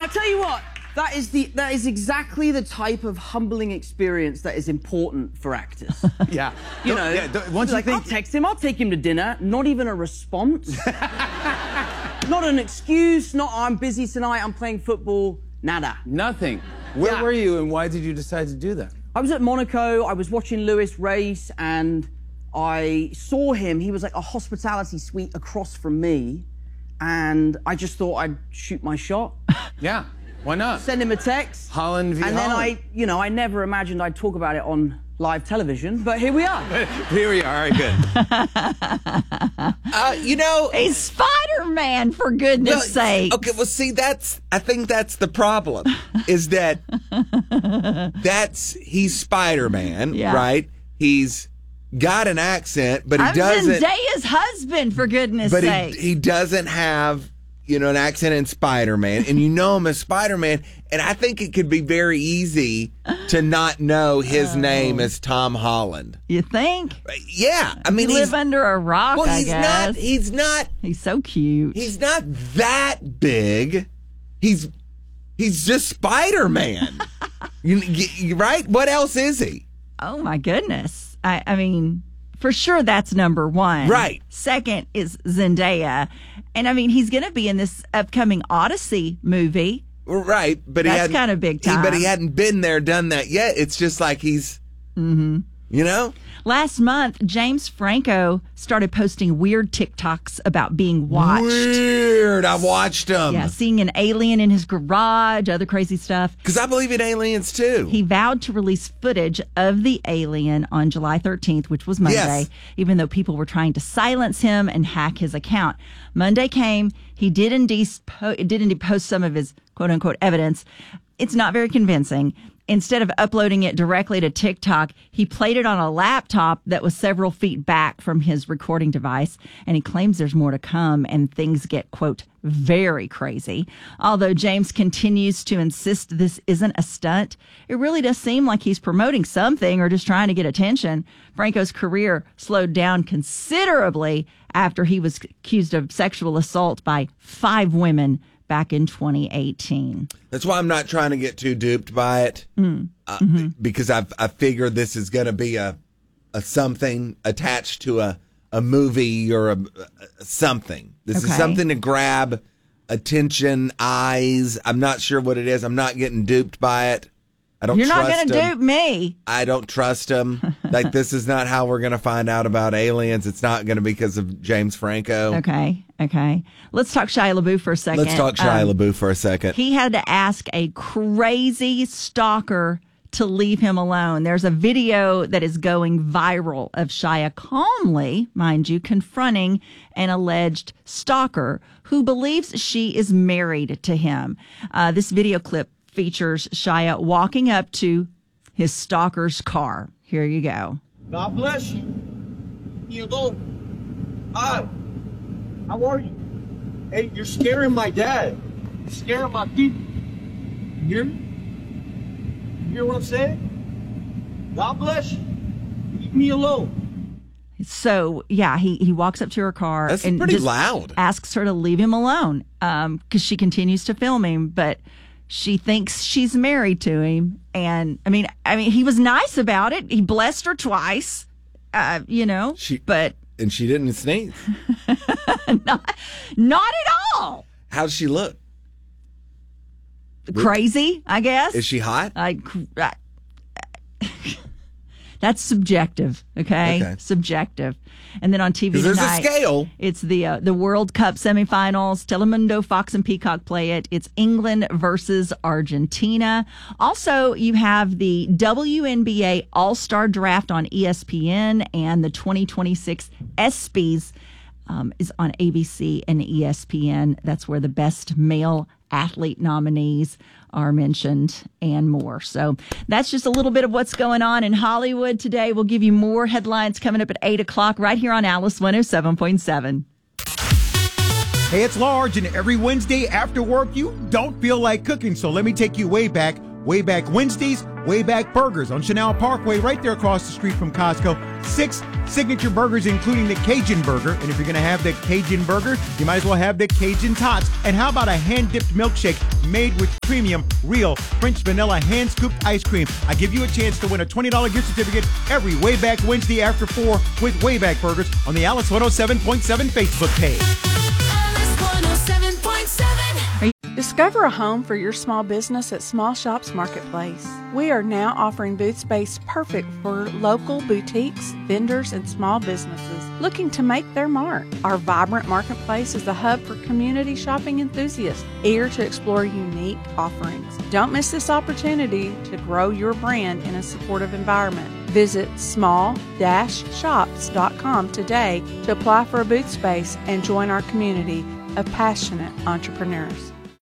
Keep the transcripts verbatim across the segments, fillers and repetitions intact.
tell you what, that is the that is exactly the type of humbling experience that is important for actors. Yeah. You Don't- know, yeah, don't- once you like, think- I'll text him, I'll take him to dinner. Not even a response. Not an excuse. Not I'm busy tonight. I'm playing football. Nada. Nothing. Where Yeah. were you, and why did you decide to do that? I was at Monaco. I was watching Lewis race, and I saw him. He was like a hospitality suite across from me, and I just thought I'd shoot my shot. Yeah. Why not? Send him a text. Holland v. And then Holland. I, you know, I never imagined I'd talk about it on live television, but here we are. Here we are. All right, good. Uh, you know, He's Spider-Man, for goodness well, sake. okay. Well, see, that's I think that's the problem. Is that that's he's Spider-Man, Yeah. right? He's got an accent, but he I'm doesn't. Zendaya's husband, for goodness But sake. he he doesn't have, you know, an accent in Spider-Man, and you know him as Spider-Man, and I think it could be very easy to not know his Oh. name as Tom Holland. You think? Yeah, I mean, You he's, live under a rock, well, I he's guess. not. He's not. He's so cute. He's not that big. He's he's just Spider-Man. you, you right? What else is he? Oh, my goodness. I, I mean, for sure that's number one. Right. Second is Zendaya. And, I mean, he's going to be in this upcoming Odyssey movie. Right, but he That's hadn't- kinda big he- but he time. hadn't been there, done that yet. It's just like he's, Mm-hmm. you know. Last month, James Franco started posting weird TikToks about being watched. Weird. I watched him. Yeah, seeing an alien in his garage, other crazy stuff. Because I believe in aliens too. He vowed to release footage of the alien on July thirteenth, which was Monday, Yes. even though people were trying to silence him and hack his account. Monday came. He did indeed, po- did indeed post some of his quote unquote evidence. It's not very convincing. Instead of uploading it directly to TikTok, he played it on a laptop that was several feet back from his recording device, and he claims there's more to come and things get, quote, very crazy. Although James continues to insist this isn't a stunt, it really does seem like he's promoting something or just trying to get attention. Franco's career slowed down considerably after he was accused of sexual assault by five women back in twenty eighteen. That's why I'm not trying to get too duped by it, Mm. uh, Mm-hmm. because I I figure this is going to be a a something attached to a a movie or a, a something. This Okay. is something to grab attention, eyes. I'm not sure what it is. I'm not getting duped by it. I don't. You're not trust going to him. dupe me. I don't trust him. Like, this is not how we're going to find out about aliens. It's not going to be because of James Franco. Okay, okay. Let's talk Shia LaBeouf for a second. Let's talk Shia Um, LaBeouf for a second. He had to ask a crazy stalker to leave him alone. There's a video that is going viral of Shia calmly, mind you, confronting an alleged stalker who believes she is married to him. Uh, this video clip features Shia walking up to his stalker's car. Here you go. God bless you. You go. Hi. How are you? Hey, you're scaring my dad. You're scaring my people. You hear me? You hear what I'm saying? God bless you. Leave me alone. So yeah, he he walks up to her car That's and pretty just loud. asks her to leave him alone um because she continues to film him, but she thinks she's married to him. And I mean, I mean, he was nice about it. He blessed her twice, uh, you know. She- but And she didn't sneeze. not not at all How'd she look? crazy. I guess Is she hot? I, I that's subjective, okay? Okay. Subjective. And then on T V 'Cause there's a tonight, scale. it's the uh, the World Cup semifinals. Telemundo, Fox, and Peacock play it. It's England versus Argentina. Also, you have the W N B A All-Star Draft on E S P N, and the twenty twenty-six ESPYs um, is on A B C and E S P N. That's where the best male athlete nominees are mentioned and more. So that's just a little bit of what's going on in Hollywood today. We'll give you more headlines coming up at eight o'clock right here on Alice one oh seven point seven. Hey, it's Large, and every Wednesday after work, you don't feel like cooking, so let me take you way back Wayback Wednesdays, Wayback Burgers on Chanel Parkway, right there across the street from Costco. Six signature burgers, including the Cajun Burger. And if you're going to have the Cajun Burger, you might as well have the Cajun Tots. And how about a hand-dipped milkshake made with premium, real French vanilla hand-scooped ice cream? I give you a chance to win a twenty dollars gift certificate every Wayback Wednesday after four with Wayback Burgers on the Alice one oh seven point seven Facebook page. Alice one oh seven point seven. Discover a home for your small business at Small Shops Marketplace. We are now offering booth space perfect for local boutiques, vendors, and small businesses looking to make their mark. Our vibrant marketplace is a hub for community shopping enthusiasts eager to explore unique offerings. Don't miss this opportunity to grow your brand in a supportive environment. Visit small dash shops dot com today to apply for a booth space and join our community of passionate entrepreneurs.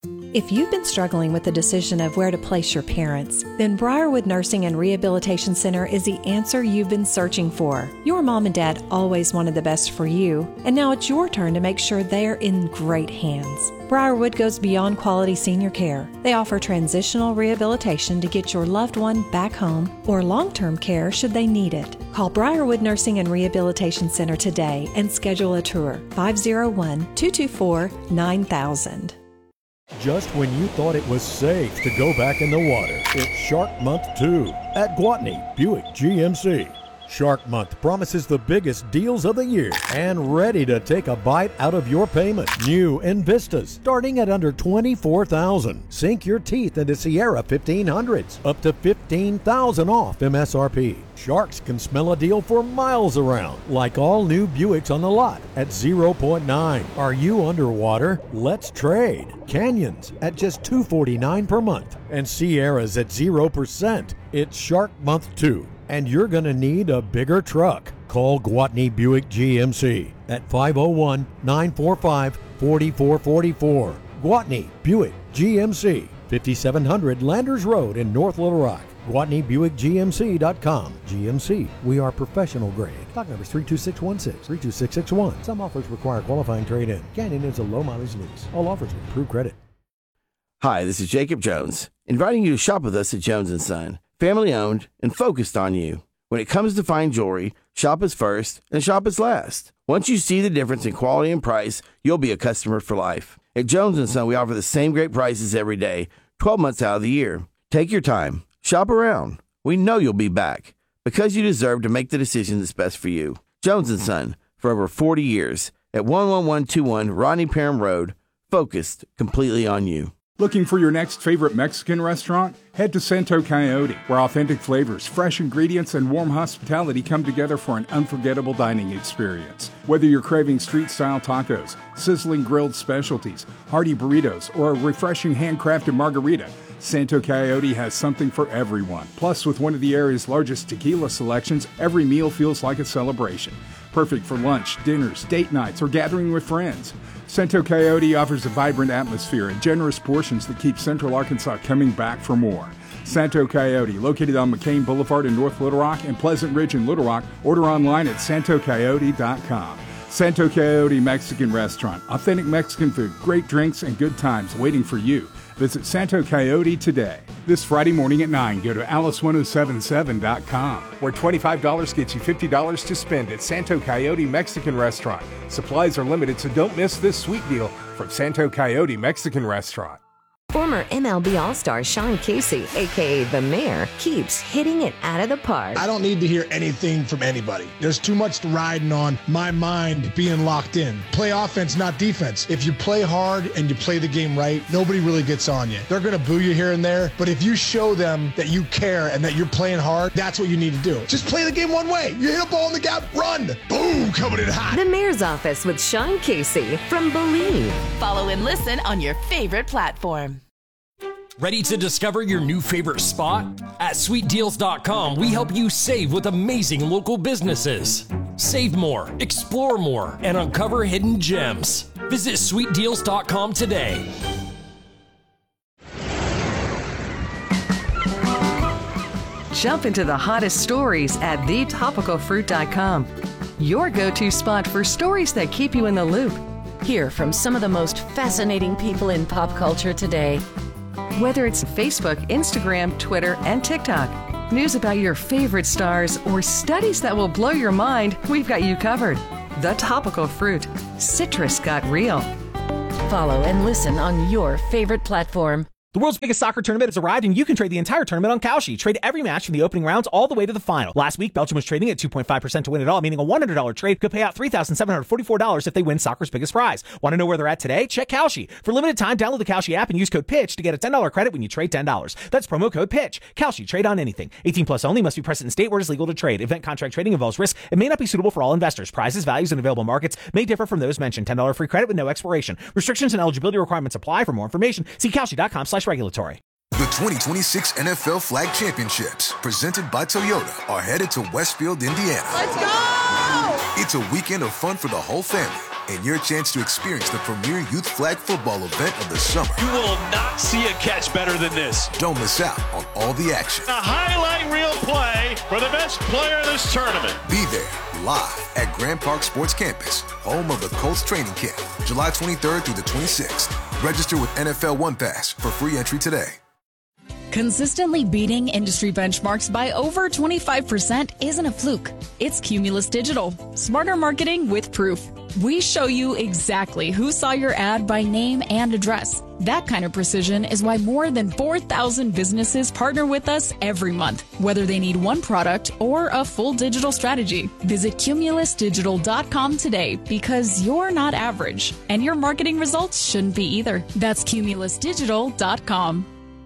If you've been struggling with the decision of where to place your parents, then Briarwood Nursing and Rehabilitation Center is the answer you've been searching for. Your mom and dad always wanted the best for you, and now it's your turn to make sure they're in great hands. Briarwood goes beyond quality senior care. They offer transitional rehabilitation to get your loved one back home or long-term care should they need it. Call Briarwood Nursing and Rehabilitation Center today and schedule a tour. five oh one, two two four, nine thousand. Just when you thought it was safe to go back in the water, it's Shark Month two at Gwatney Buick G M C. Shark Month promises the biggest deals of the year and ready to take a bite out of your payment. New Invistas starting at under twenty-four thousand dollars. Sink your teeth into Sierra fifteen hundreds, up to fifteen thousand dollars off M S R P. Sharks can smell a deal for miles around, like all new Buicks on the lot at zero point nine. Are you underwater? Let's trade. Canyons at just two hundred forty-nine dollars per month and Sierras at zero percent. It's Shark Month two. And you're going to need a bigger truck. Call Gwatney Buick G M C at five oh one, nine four five, four four four four. Gwatney Buick G M C, fifty-seven hundred Landers Road in North Little Rock. Gwatney Buick G M C dot com. G M C, we are professional grade. Stock number is three two six one six, three two six six one. Some offers require qualifying trade-in. Canyon is a low mileage lease. All offers with approved credit. Hi, this is Jacob Jones, inviting you to shop with us at Jones and Son. Family owned and focused on you. When it comes to fine jewelry, shop us first and shop us last. Once you see the difference in quality and price, you'll be a customer for life. At Jones and Son, we offer the same great prices every day, twelve months out of the year. Take your time. Shop around. We know you'll be back because you deserve to make the decision that's best for you. Jones and Son, for over forty years, at one one one two one Rodney Parham Road, focused completely on you. Looking for your next favorite Mexican restaurant? Head to Santo Coyote, where authentic flavors, fresh ingredients, and warm hospitality come together for an unforgettable dining experience. Whether you're craving street-style tacos, sizzling grilled specialties, hearty burritos, or a refreshing handcrafted margarita, Santo Coyote has something for everyone. Plus, with one of the area's largest tequila selections, every meal feels like a celebration. Perfect for lunch, dinners, date nights, or gathering with friends. Santo Coyote offers a vibrant atmosphere and generous portions that keep Central Arkansas coming back for more. Santo Coyote, located on McCain Boulevard in North Little Rock and Pleasant Ridge in Little Rock. Order online at santo coyote dot com. Santo Coyote Mexican Restaurant. Authentic Mexican food, great drinks, and good times waiting for you. Visit Santo Coyote today. This Friday morning at nine, go to alice ten seventy-seven dot com, where twenty-five dollars gets you fifty dollars to spend at Santo Coyote Mexican Restaurant. Supplies are limited, so don't miss this sweet deal from Santo Coyote Mexican Restaurant. Former M L B All-Star Sean Casey, a k a. The Mayor, keeps hitting it out of the park. I don't need to hear anything from anybody. There's too much riding on my mind being locked in. Play offense, not defense. If you play hard and you play the game right, nobody really gets on you. They're going to boo you here and there, but if you show them that you care and that you're playing hard, that's what you need to do. Just play the game one way. You hit a ball in the gap, run. Boom, coming in hot. The Mayor's Office with Sean Casey from Believe. Follow and listen on your favorite platform. Ready to discover your new favorite spot? At sweet deals dot com, we help you save with amazing local businesses. Save more, explore more, and uncover hidden gems. Visit sweet deals dot com today. Jump into the hottest stories at the topical fruit dot com. Your go-to spot for stories that keep you in the loop. Hear from some of the most fascinating people in pop culture today. Whether it's Facebook, Instagram, Twitter, and TikTok, news about your favorite stars, or studies that will blow your mind, we've got you covered. The Topical Fruit. Citrus got real. Follow and listen on your favorite platform. The world's biggest soccer tournament has arrived, and you can trade the entire tournament on Kalshi. Trade every match from the opening rounds all the way to the final. Last week, Belgium was trading at two point five percent to win it all, meaning a one hundred dollars trade could pay out three thousand seven hundred forty-four dollars if they win soccer's biggest prize. Want to know where they're at today? Check Kalshi. For limited time, download the Kalshi app and use code PITCH to get a ten dollars credit when you trade ten dollars. That's promo code PITCH. Kalshi. Trade on anything. eighteen plus only. Must be present in state where it is legal to trade. Event contract trading involves risk and may not be suitable for all investors. Prizes, values, and available markets may differ from those mentioned. ten dollars free credit with no expiration. Restrictions and eligibility requirements apply. For more information, see Kalshi.com slash regulatory. The twenty twenty-six N F L Flag Championships, presented by Toyota, are headed to Westfield, Indiana. Let's go! It's a weekend of fun for the whole family and your chance to experience the premier youth flag football event of the summer. You will not see a catch better than this. Don't miss out on all the action. A highlight reel play for the best player of this tournament. Be there live at Grand Park Sports Campus, home of the Colts training camp, July twenty-third through the twenty-sixth. Register with N F L One Pass for free entry today. Consistently beating industry benchmarks by over twenty-five percent isn't a fluke. It's Cumulus Digital. Smarter marketing with proof. We show you exactly who saw your ad by name and address. That kind of precision is why more than four thousand businesses partner with us every month, whether they need one product or a full digital strategy. Visit cumulus digital dot com today because you're not average, and your marketing results shouldn't be either. That's cumulus digital dot com.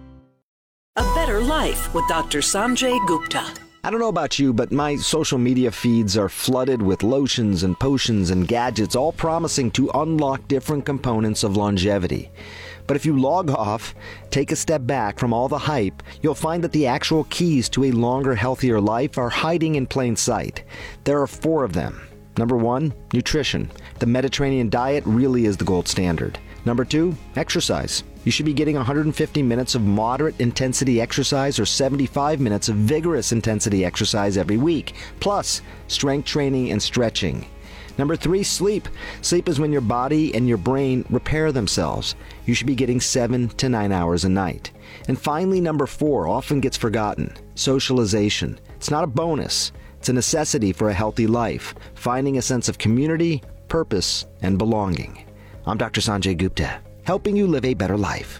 A Better Life with Doctor Sanjay Gupta. I don't know about you, but my social media feeds are flooded with lotions and potions and gadgets, all promising to unlock different components of longevity. But if you log off, take a step back from all the hype, you'll find that the actual keys to a longer, healthier life are hiding in plain sight. There are four of them. Number one, nutrition. The Mediterranean diet really is the gold standard. Number two, exercise. You should be getting one hundred fifty minutes of moderate intensity exercise or seventy-five minutes of vigorous intensity exercise every week, plus strength training and stretching. Number three, sleep. Sleep is when your body and your brain repair themselves. You should be getting seven to nine hours a night. And finally, number four, often gets forgotten, socialization. It's not a bonus. It's a necessity for a healthy life, finding a sense of community, purpose, and belonging. I'm Doctor Sanjay Gupta, helping you live a better life.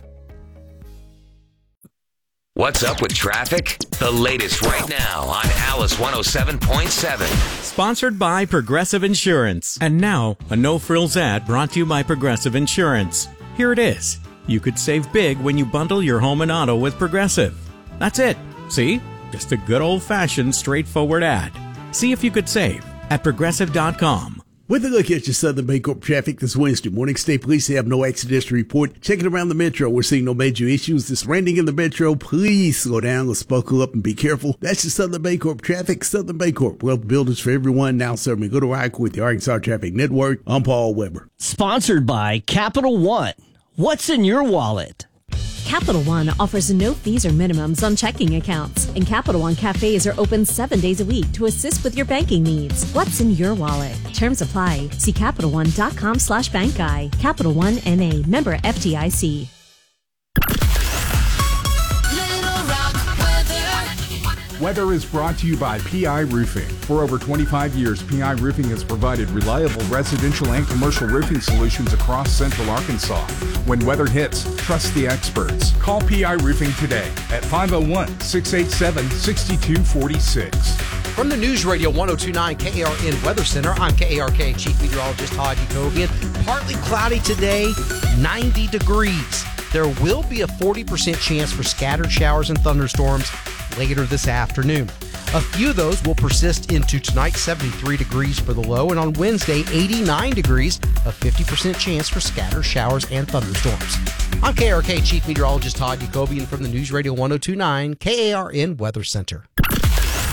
What's up with traffic? The latest right now on Alice one oh seven point seven. Sponsored by Progressive Insurance. And now, a no-frills ad brought to you by Progressive Insurance. Here it is. You could save big when you bundle your home and auto with Progressive. That's it. See? Just a good old-fashioned, straightforward ad. See if you could save at progressive dot com. With a look at your Southern Bancorp traffic this Wednesday morning, state police have no accidents to report. Checking around the metro, we're seeing no major issues. This raining in the metro, please slow down. Let's buckle up and be careful. That's your Southern Bancorp traffic. Southern Bancorp, well, builders for everyone. Now serving Good Rock with the Arkansas Traffic Network. I'm Paul Weber. Sponsored by Capital One. What's in your wallet? Capital One offers no fees or minimums on checking accounts, and Capital One cafes are open seven days a week to assist with your banking needs. What's in your wallet? Terms apply. See Capital One dot com slash bank guy. Capital One N A, member F D I C. Weather is brought to you by P I Roofing. For over twenty-five years, P I Roofing has provided reliable residential and commercial roofing solutions across central Arkansas. When weather hits, trust the experts. Call P I Roofing today at five oh one, six eight seven, six two four six. From the News Radio one oh two point nine K A R N Weather Center, I'm K A R K Chief Meteorologist Todd Yacobian. Partly cloudy today, ninety degrees. There will be a forty percent chance for scattered showers and thunderstorms later this afternoon. A few of those will persist into tonight, seventy-three degrees for the low, and on Wednesday, eighty-nine degrees, a fifty percent chance for scattered showers and thunderstorms. I'm K A R K Chief Meteorologist Todd Yacobian from the News Radio one oh two point nine K A R N Weather Center.